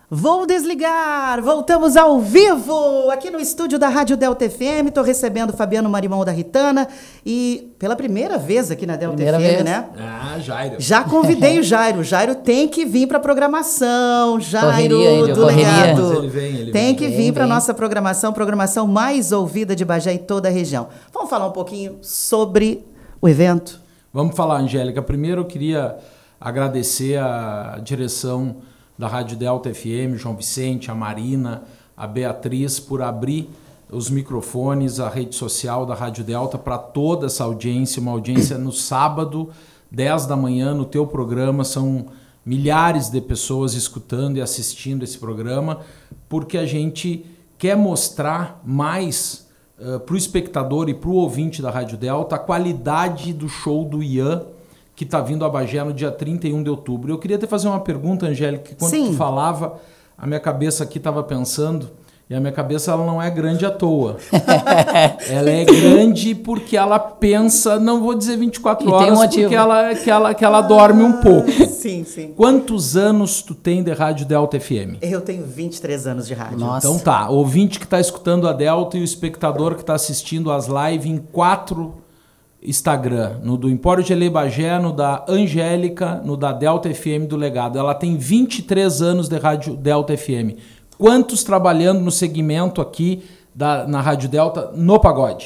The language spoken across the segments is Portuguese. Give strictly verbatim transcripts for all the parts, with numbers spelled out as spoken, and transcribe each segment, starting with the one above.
Vou desligar, voltamos ao vivo, aqui no estúdio da Rádio Delta F M, estou recebendo o Fabiano Marimão da Ritana e pela primeira vez aqui na Delta primeira F M, vez. né? Ah, Jairo. Já convidei o Jairo, o Jairo tem que vir para a programação, Jairo Correria, Índio, do correria. Legado. Mas ele vem, ele tem vem. que Vem, vir para a vem. nossa programação, programação mais ouvida de Bagé e toda a região. Vamos falar um pouquinho sobre o evento? Vamos falar, Angélica. Primeiro eu queria agradecer a direção da Rádio Delta F M, João Vicente, a Marina, a Beatriz, por abrir os microfones, a rede social da Rádio Delta para toda essa audiência, uma audiência no sábado, dez da manhã, no teu programa. São milhares de pessoas escutando e assistindo esse programa, porque a gente quer mostrar mais uh, para o espectador e para o ouvinte da Rádio Delta a qualidade do show do Ian, que está vindo a Bagé no dia trinta e um de outubro. Eu queria te fazer uma pergunta, Angélica, que quando Sim. tu falava, a minha cabeça aqui estava pensando, e a minha cabeça ela não é grande à toa. Ela é grande porque ela pensa, não vou dizer vinte e quatro E tem horas, um motivo. porque ela, que ela, que ela dorme um pouco. Sim, sim. Quantos anos tu tem de Rádio Delta F M? Eu tenho vinte e três anos de rádio. Nossa. Então tá, o ouvinte que está escutando a Delta e o espectador que está assistindo as lives em quatro Instagram, no do Empório Gelê Bagé, no da Angélica, no da Delta F M do Legado. Ela tem vinte e três anos de Rádio Delta F M. Quantos trabalhando no segmento aqui da, na Rádio Delta no pagode?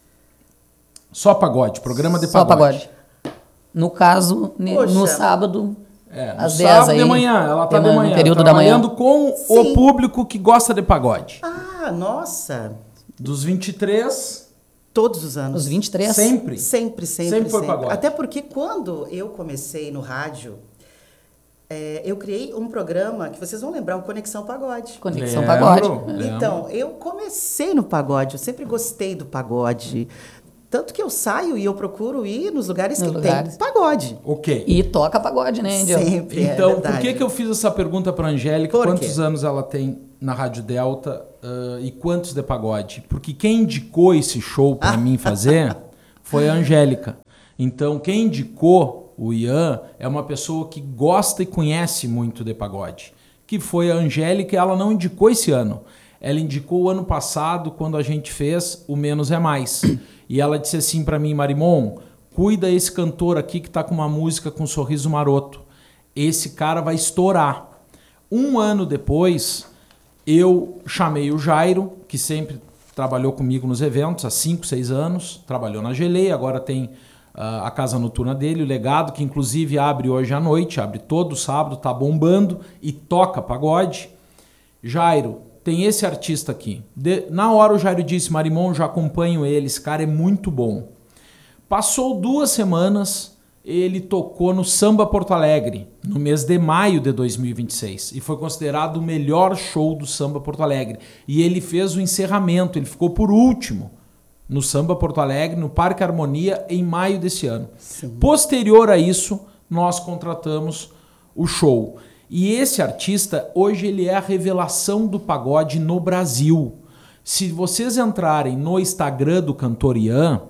Só pagode, programa de Só pagode. pagode. No caso, ne- Poxa. no sábado, É, no às dez sábado aí. de manhã, ela tá de de manhã, manhã, no período da manhã. trabalhando com Sim. o público que gosta de pagode. Ah, nossa. Dos vinte e três, Todos os anos. Os vinte e três. sempre. Sempre, sempre, Sempre foi sempre. pagode. Até porque quando eu comecei no rádio, é, eu criei um programa que vocês vão lembrar, o Conexão Pagode. Conexão Lembro, Pagode. lembro. Então, eu comecei no pagode, eu sempre gostei do pagode. Tanto que eu saio e eu procuro ir nos lugares Nos que lugares. tem pagode. Ok. E toca pagode, né, Índio? Sempre, é Então, por verdade. que, que eu fiz essa pergunta para Angélica? Por Quantos quê? anos ela tem na Rádio Delta uh, e quantos de pagode? Porque quem indicou esse show para mim fazer foi a Angélica. Então, quem indicou o Ian é uma pessoa que gosta e conhece muito de pagode, que foi a Angélica, e ela não indicou esse ano. Ela indicou o ano passado, quando a gente fez o Menos é Mais. E ela disse assim para mim: Marimon, cuida esse cantor aqui que tá com uma música com um sorriso maroto. Esse cara vai estourar. Um ano depois, eu chamei o Jairo, que sempre trabalhou comigo nos eventos há cinco, seis anos, trabalhou na Gelê, agora tem uh, a casa noturna dele, o Legado, que inclusive abre hoje à noite, abre todo sábado, tá bombando e toca pagode. Jairo, tem esse artista aqui. De, na hora o Jairo disse: Marimon, já acompanho ele, esse cara é muito bom. Passou duas semanas, ele tocou no Samba Porto Alegre, no mês de maio de dois mil e vinte e seis, e foi considerado o melhor show do Samba Porto Alegre. E ele fez o encerramento, ele ficou por último no Samba Porto Alegre, no Parque Harmonia, em maio desse ano. Sim. Posterior a isso, nós contratamos o show. E esse artista, hoje, ele é a revelação do pagode no Brasil. Se vocês entrarem no Instagram do cantor Ian,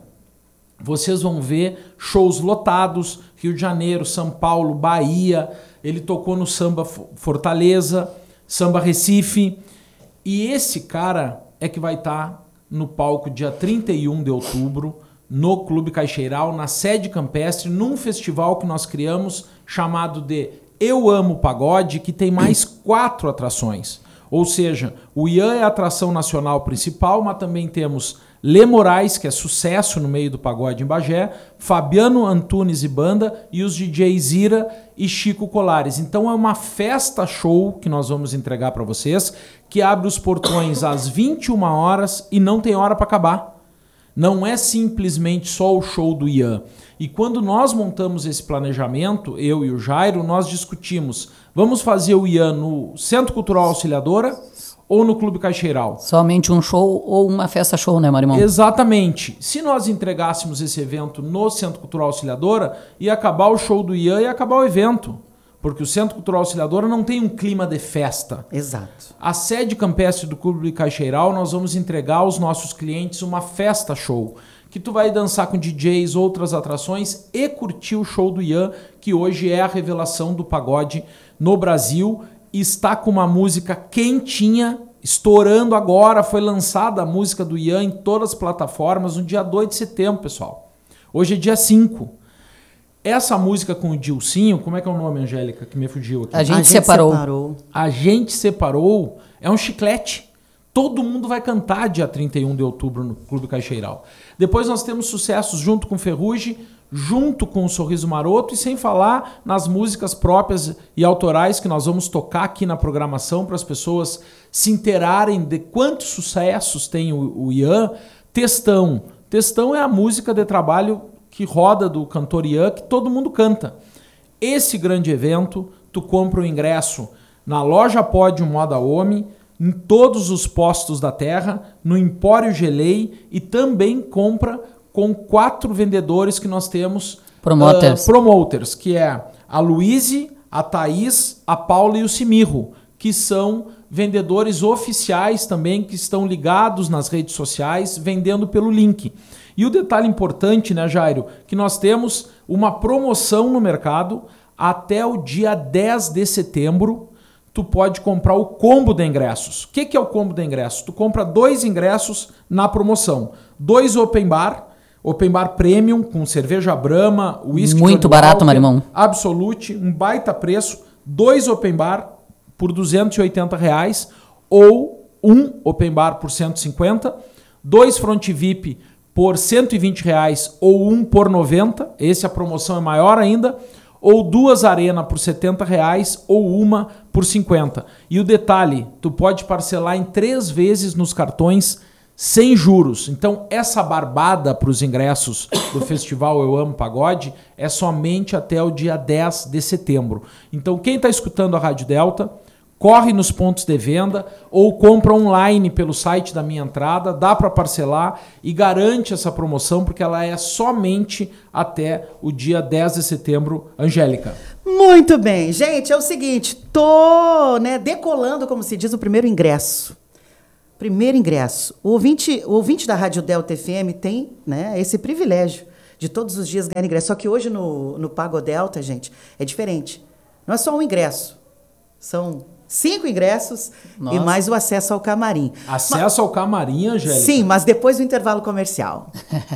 vocês vão ver shows lotados, Rio de Janeiro, São Paulo, Bahia. Ele tocou no Samba Fortaleza, Samba Recife. E esse cara é que vai estar no palco dia trinta e um de outubro, no Clube Caixeiral, na sede campestre, num festival que nós criamos chamado de Eu Amo Pagode, que tem mais quatro atrações. Ou seja, o Ian é a atração nacional principal, mas também temos Lê Moraes, que é sucesso no meio do pagode em Bagé, Fabiano Antunes e banda, e os D Js Ira e Chico Colares. Então é uma festa show que nós vamos entregar para vocês, que abre os portões às vinte e uma horas e não tem hora para acabar. Não é simplesmente só o show do Ian. E quando nós montamos esse planejamento, eu e o Jairo, nós discutimos: vamos fazer o Ian no Centro Cultural Auxiliadora ou no Clube Caixeiral? Somente um show ou uma festa show, né, Marimão? Exatamente. Se nós entregássemos esse evento no Centro Cultural Auxiliadora, ia acabar o show do Ian e ia acabar o evento. Porque o Centro Cultural Auxiliadora não tem um clima de festa. Exato. A sede campestre do Clube Caixeiral, nós vamos entregar aos nossos clientes uma festa show, que tu vai dançar com D Js, outras atrações e curtir o show do Ian, que hoje é a revelação do pagode no Brasil está com uma música quentinha, estourando agora. Foi lançada a música do Ian em todas as plataformas no dia dois de setembro, pessoal. Hoje é dia cinco. Essa música com o Dilcinho, como é que é o nome, Angélica, que me fugiu aqui? A gente, A gente separou. separou. A gente separou, é um chiclete. Todo mundo vai cantar dia trinta e um de outubro no Clube Caixeiral. Depois nós temos sucessos junto com Ferrugem, junto com o Sorriso Maroto, e sem falar nas músicas próprias e autorais que nós vamos tocar aqui na programação para as pessoas se inteirarem de quantos sucessos tem o, o Ian. Textão. Textão é a música de trabalho que roda do cantor Ian, que todo mundo canta. Esse grande evento, tu compra o ingresso na loja Pódio Moda Homem, em todos os postos da terra, no Empório Gelei, e também compra com quatro vendedores que nós temos. Promoters. Uh, promoters, que é a Luíse, a Thaís, a Paula e o Simirro, que são vendedores oficiais também, que estão ligados nas redes sociais, vendendo pelo link. E o detalhe importante, né, Jairo, que nós temos uma promoção no mercado até o dia dez de setembro. Tu pode comprar o combo de ingressos. O que, que é o combo de ingressos? Tu compra dois ingressos na promoção. Dois open bar, open bar premium, com cerveja Brahma, whisky muito barato, Marimão. Absolute, um baita preço. Dois open bar por duzentos e oitenta reais, ou um open bar por cento e cinquenta. Dois front V I P por cento e vinte reais, ou um por noventa. Esse a promoção é maior ainda. Ou duas arena por setenta reais, ou uma por cinquenta. E o detalhe, tu pode parcelar em três vezes nos cartões sem juros. Então essa barbada para os ingressos do festival Eu Amo Pagode é somente até o dia dez de setembro. Então quem está escutando a Rádio Delta, corre nos pontos de venda ou compra online pelo site da Minha Entrada, dá para parcelar e garante essa promoção, porque ela é somente até o dia dez de setembro, Angélica. Muito bem, gente, é o seguinte, tô, né, decolando, como se diz, o primeiro ingresso. Primeiro ingresso. O ouvinte, o ouvinte da Rádio Delta F M tem, né, esse privilégio de todos os dias ganhar ingresso. Só que hoje no, no Pago Delta, gente, é diferente. Não é só um ingresso, são cinco ingressos. Nossa. E mais o acesso ao camarim. Acesso mas, ao camarim, Angélica? Sim, mas depois do intervalo comercial.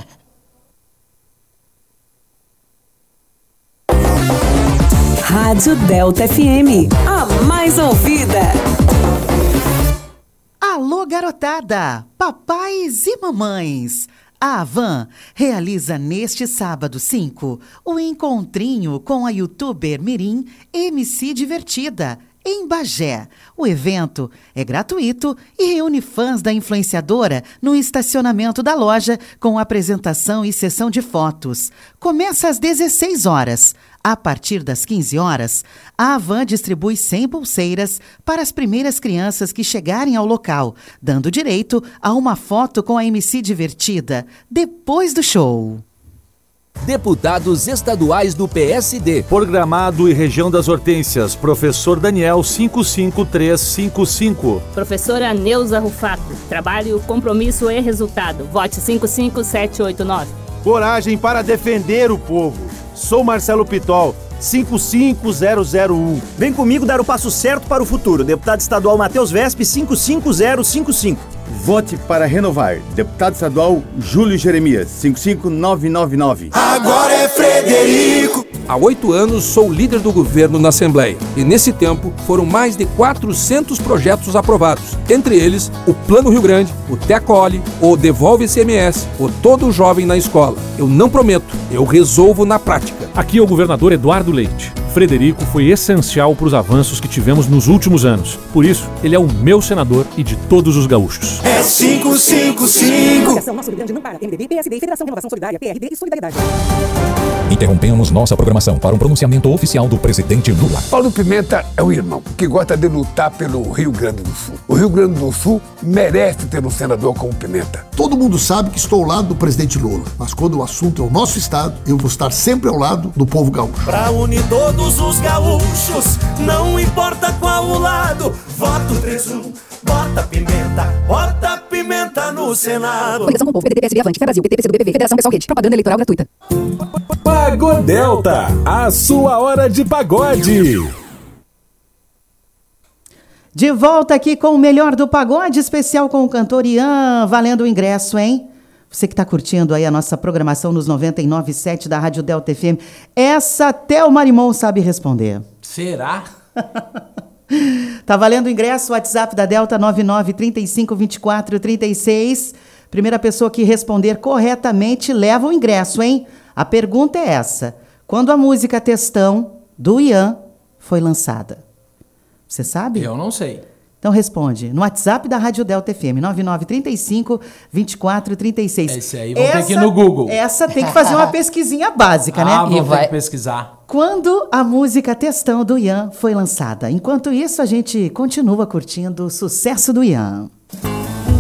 Rádio Delta F M, a mais ouvida. Alô, garotada, papais e mamães. A Avan realiza neste sábado cinco o encontrinho com a youtuber mirim M C Divertida, em Bagé. O evento é gratuito e reúne fãs da influenciadora no estacionamento da loja com apresentação e sessão de fotos. Começa às dezesseis horas. A partir das quinze horas, a Avan distribui cem pulseiras para as primeiras crianças que chegarem ao local, dando direito a uma foto com a M C Divertida depois do show. Deputados estaduais do P S D. Por Gramado e região das Hortênsias, professor Daniel cinco cinco três cinco cinco. Professora Neuza Rufato. Trabalho, compromisso e resultado. Vote cinco cinco sete oito nove. Coragem para defender o povo. Sou Marcelo Pitol, cinco cinco zero zero um. Vem comigo dar o passo certo para o futuro. Deputado estadual Matheus Vespe, cinco cinco zero cinco cinco. Vote para renovar. Deputado estadual Júlio Jeremias, cinco cinco nove nove nove. Agora é Frederico. Há oito anos sou líder do governo na Assembleia e nesse tempo foram mais de quatrocentos projetos aprovados. Entre eles, o Plano Rio Grande, o Teacole, o Devolve I C M S, o Todo Jovem na Escola. Eu não prometo, eu resolvo na prática. Aqui é o governador Eduardo Leite. Frederico foi essencial para os avanços que tivemos nos últimos anos. Por isso, ele é o meu senador e de todos os gaúchos. É cinco cinco cinco. Associação Nosso Rio Grande não para. M D B, P S D, Federação Renovação Solidária, P R D e Solidariedade. Interrompemos nossa programação para um pronunciamento oficial do presidente Lula. Paulo Pimenta é um irmão que gosta de lutar pelo Rio Grande do Sul. O Rio Grande do Sul merece ter um senador como Pimenta. Todo mundo sabe que estou ao lado do presidente Lula, mas quando o assunto é o nosso estado, eu vou estar sempre ao lado do povo gaúcho. Pra unir todos os gaúchos, não importa qual o lado, voto três um, bota pimenta, bota pimenta no Senado. Coligação com o povo, P D T, P S D, Avante, Fé Brasil, P T, P C do B B V, Federação Pessoal Rede, propaganda eleitoral gratuita. Pagodelta, a sua hora de pagode. De volta aqui com o melhor do pagode, especial com o cantor Ian, valendo o ingresso, hein? Você que está curtindo aí a nossa programação nos noventa e nove ponto sete da Rádio Delta F M, essa até o Marimon sabe responder. Será? Tá valendo o ingresso, WhatsApp da Delta nove nove três cinco dois quatro três seis. Primeira pessoa que responder corretamente leva o ingresso, hein? A pergunta é essa: quando a música Textão, do Ian, foi lançada? Você sabe? Eu não sei. Então responde no WhatsApp da Rádio Delta F M, nove nove três cinco dois quatro três seis. Esse aí vão ter que ir no Google. Essa tem que fazer uma pesquisinha básica, né? Ah, vou E ter vai... que pesquisar. Quando a música Textão do Ian foi lançada? Enquanto isso, a gente continua curtindo o sucesso do Ian.